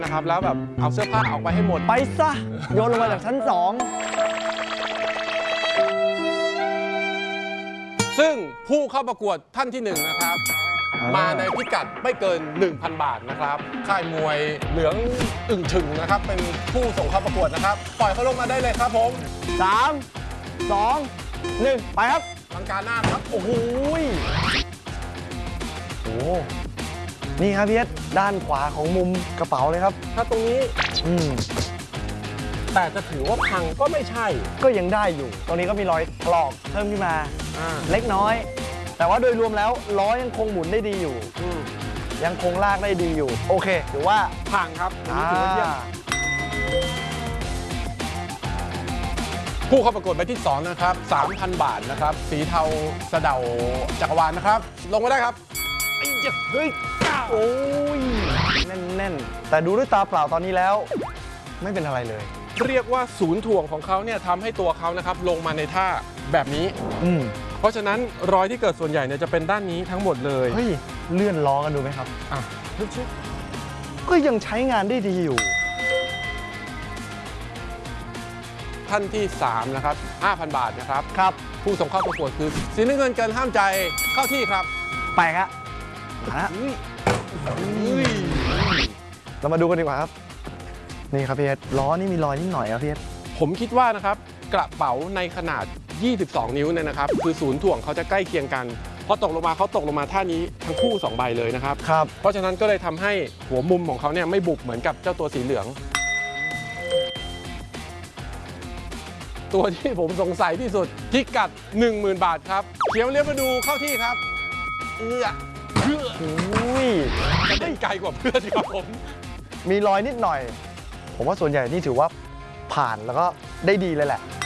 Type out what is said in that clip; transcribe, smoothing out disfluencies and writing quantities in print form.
นะครับแล้วแบบเอาเสื้อผ้าออกไปให้หมดไปซะโยนลงมาจากชั้น2 ซึ่งผู้เข้าประกวดท่านที่1นะครับมาในพิกัดไม่เกิน 1,000 บาทนะครับค่ายมวยเหลืองอึ่งถึงนะครับเป็นผู้ส่งเข้าประกวดนะครับปล่อยเขาลงมาได้เลยครับผม 3 2 1ไปครับลังกาหน้าครับโอ้โหนี่ครับพี่เอสด้านขวาของมุมกระเป๋าเลยครับถ้าตรงนี้แต่จะถือว่าพังก็ไม่ใช่ก็ยังได้อยู่ตรงนี้ก็มีรอยถลอกเพิ่มขึ้นมาเล็กน้อยแต่ว่าโดยรวมแล้วล้อยังคงหมุนได้ดีอยู่ยังคงลากได้ดีอยู่โอเคถือว่าพังครับถือว่าเยี่ยมผู้เข้าประกวดใบที่2นะครับ 3,000 บาทนะครับสีเทาสะเดาจักรวาลนะครับลงมาได้ครับเฮ้ยโอ้ยแน่นๆแต่ดูด้วยตาเปล่าตอนนี้แล้วไม่เป็นอะไรเลยเรียกว่าศูนย์ถ่วงของเขาเนี่ยทำให้ตัวเขานะครับลงมาในท่าแบบนี้เพราะฉะนั้นรอยที่เกิดส่วนใหญ่เนี่ยจะเป็นด้านนี้ทั้งหมดเลยเฮ้ยเลื่อนล้อกันดูไหมครับก็ยังใช้งานได้ดีอยู่ท่านที่3นะครับ 5,000 บาทนะครับครับผู้ส่งเข้าประกวดคือสีน้ำเงินเกินห้ามใจเข้าที่ครับไปครับมาแล้วเรามาดูกันดีกว่าครับนี่ครับพี่เอสล้อนี่มีรอยนิดหน่อยครับพี่เอสผมคิดว่านะครับกระเป๋าในขนาด22 นิ้วเนี่ยนะครับคือศูนย์ถ่วงเขาจะใกล้เคียงกันพอตกลงมาเขาตกลงมาท่านี้ทั้งคู่2ใบเลยนะครับเพราะฉะนั้นก็เลยทำให้หัวมุมของเขาเนี่ยไม่บุบเหมือนกับเจ้าตัวสีเหลืองตัวที่ผมสงสัยที่สุดพิกัด 10,000 บาทครับเขียวเลี้ยวมาดูเข้าที่ครับจะได้ไกลกว่าเพื่อนครับผมมีรอยนิดหน่อยผมว่าส่วนใหญ่นี่ถือว่าผ่านแล้วก็ได้ดีเลยแหละ